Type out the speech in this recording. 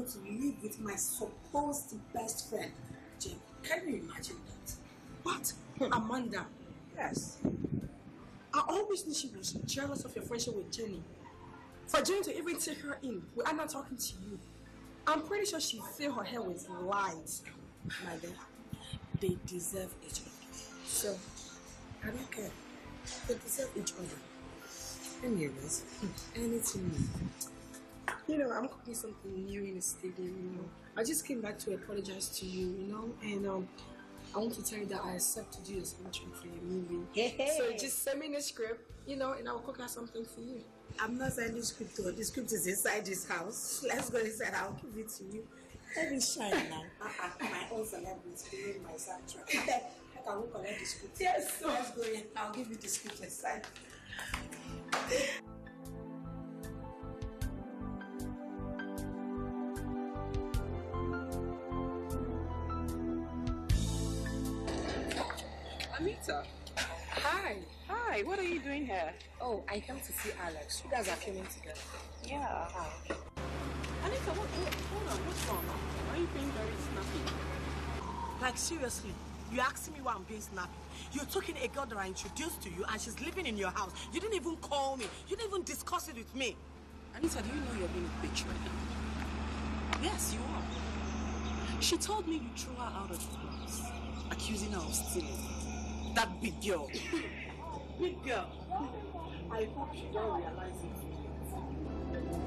want to live with my supposed best friend, Jane. Can you imagine that? What? Amanda? Yes. I always knew she was jealous of your friendship with Jenny. For Jenny to even take her in without not talking to you. I'm pretty sure she filled her head with lies. My dear, they deserve each other. So, I don't care. They deserve each other. Anyways, anything new. I'm cooking something new in the stadium, I just came back to apologize to you, and I want to tell you that I accepted you as soundtrack for your movie. Hey. So just send me the script, and I'll cook out something for you. I'm not sending the script to her. The script is inside this house. Let's go inside. I'll give it to you. Let me shine now. My own celebrity doing my soundtrack. I can go collect the script. Yes. So let's go in. I'll give you the script inside. Anita. Hi, what are you doing here? Oh, I came to see Alex. You guys are coming together. Yeah. Okay. Anita, hold on, what's wrong? Why are you being very snappy? Like, seriously, you're asking me why I'm being snappy. You're talking a girl that I introduced to you and she's living in your house. You didn't even call me. You didn't even discuss it with me. Anita, do you know you're being a bitch right now? Yes, you are. She told me you threw her out of the house, accusing her of stealing. That big girl. Big girl. I hope she don't realize it.